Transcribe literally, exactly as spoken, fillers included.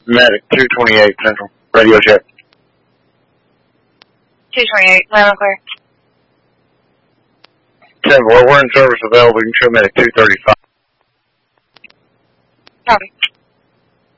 Medic two twenty-eight Central. Radio check. two twenty-eight, loud and clear. ten four, we're in service available. You can show Medic two thirty-five. Copy.